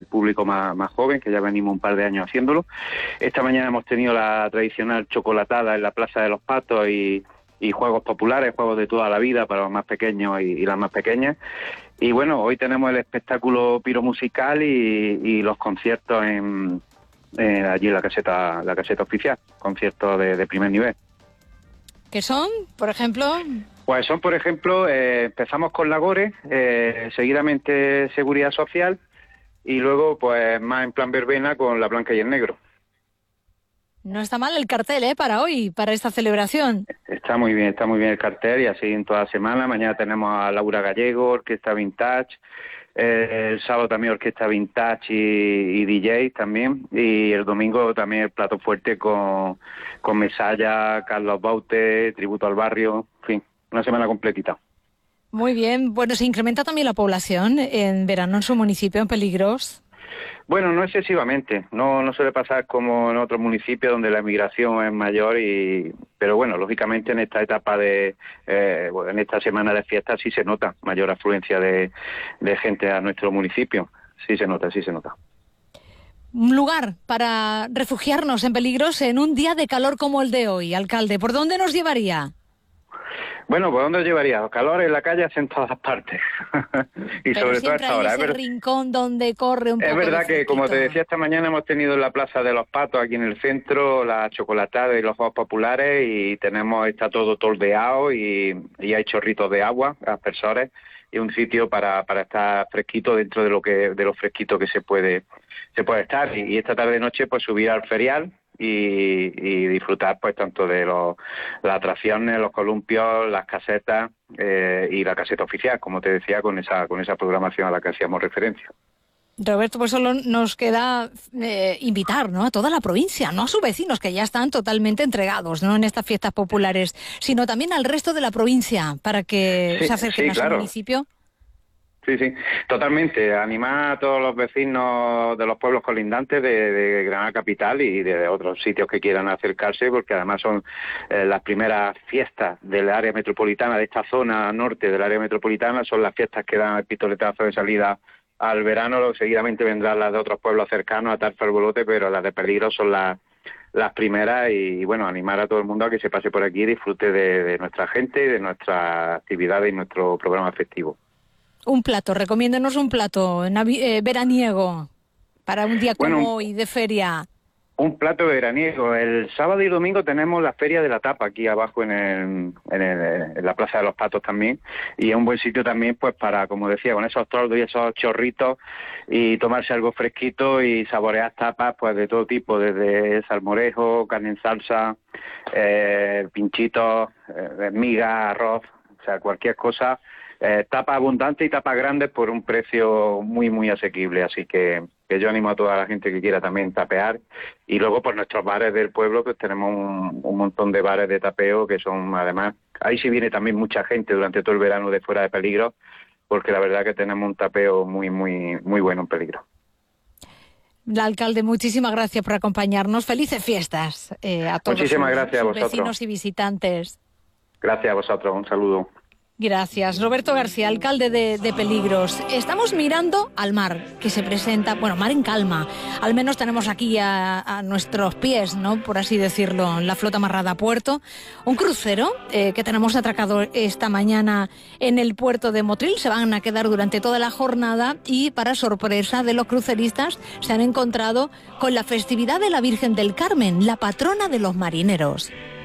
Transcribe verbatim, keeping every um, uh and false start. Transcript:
público más, más joven, que ya venimos un par de años haciéndolo. Esta mañana hemos tenido la tradicional chocolatada en la Plaza de los Patos y, y juegos populares, juegos de toda la vida para los más pequeños y, y las más pequeñas. Y bueno, hoy tenemos el espectáculo piromusical y, y los conciertos en, en allí en la caseta, la caseta oficial, conciertos de, de primer nivel. ¿Qué son, por ejemplo? Pues son, por ejemplo, eh, empezamos con Lagore, eh, seguidamente Seguridad Social y luego, pues, más en plan verbena con La Blanca y el Negro. No está mal el cartel, ¿eh? Para hoy, para esta celebración. Está muy bien, está muy bien el cartel y así en toda la semana. Mañana tenemos a Laura Gallego, Orquesta Vintage. Eh, el sábado también Orquesta Vintage y, y D J también. Y el domingo también el plato fuerte con, con Mesalla, Carlos Baute, Tributo al Barrio. En fin, una semana completita. Muy bien. Bueno, ¿se incrementa también la población en verano en su municipio, en Peligros? Bueno, no excesivamente, no no suele pasar como en otros municipios donde la emigración es mayor, y pero bueno, lógicamente en esta etapa de, eh, bueno, en esta semana de fiestas sí se nota mayor afluencia de, de gente a nuestro municipio, sí se nota, sí se nota. Un lugar para refugiarnos en Peligros en un día de calor como el de hoy, alcalde, ¿por dónde nos llevaría? Bueno, ¿por dónde llevaría? Calor en la calle en todas partes. y Pero sobre todo a esta hora. Ese es ver... rincón donde corre un poco. Es verdad que, como te decía esta mañana, hemos tenido en la Plaza de los Patos, aquí en el centro, la chocolatada y los juegos populares, y tenemos, está todo toldeado y, y hay chorritos de agua, aspersores, y un sitio para, para estar fresquito dentro de lo que de lo fresquito que se puede se puede estar. Y, y esta tarde noche pues subir al ferial y, y disfrutar pues tanto de los, las atracciones, los columpios, las casetas eh, y la caseta oficial, como te decía, con esa con esa programación a la que hacíamos referencia. Roberto, pues solo nos queda eh, invitar, ¿no?, a toda la provincia, no a sus vecinos que ya están totalmente entregados, no en estas fiestas populares, sino también al resto de la provincia para que sí, se acerquen sí, a claro. su municipio. Sí, sí, totalmente. Animar a todos los vecinos de los pueblos colindantes de, de Granada Capital y de otros sitios que quieran acercarse, porque además son eh, las primeras fiestas del área metropolitana, de esta zona norte del área metropolitana, son las fiestas que dan el pistoletazo de salida al verano. Luego seguidamente vendrán las de otros pueblos cercanos, a Tarfa el Bolote, pero las de Peligros son las las primeras y, bueno, animar a todo el mundo a que se pase por aquí y disfrute de, de nuestra gente, de nuestras actividades y nuestro programa festivo. Un plato, recomiéndenos un plato navi- eh, veraniego para un día como bueno, hoy de feria. Un plato veraniego. El sábado y domingo tenemos la Feria de la Tapa aquí abajo en, el, en, el, en la Plaza de los Patos también, y es un buen sitio también pues para, como decía, con esos toldos y esos chorritos y tomarse algo fresquito y saborear tapas pues de todo tipo, desde salmorejo, carne en salsa, eh, pinchitos, eh, migas, arroz, o sea, cualquier cosa. Eh, tapas abundantes y tapas grandes por un precio muy, muy asequible. Así que, que yo animo a toda la gente que quiera también tapear. Y luego, por nuestros bares del pueblo, pues tenemos un, un montón de bares de tapeo que son, además, ahí sí viene también mucha gente durante todo el verano de fuera de Peligros, porque la verdad que tenemos un tapeo muy, muy, muy bueno en Peligros. La alcalde, muchísimas gracias por acompañarnos. Felices fiestas eh, a todos Muchísimas sus, gracias a sus vosotros. vecinos y visitantes. Gracias a vosotros. Un saludo. Gracias. Roberto García, alcalde de, de Peligros. Estamos mirando al mar, que se presenta, bueno, mar en calma. Al menos tenemos aquí a, a nuestros pies, ¿no?, por así decirlo, la flota amarrada a puerto. Un crucero eh, que tenemos atracado esta mañana en el puerto de Motril. Se van a quedar durante toda la jornada y, para sorpresa de los cruceristas, se han encontrado con la festividad de la Virgen del Carmen, la patrona de los marineros.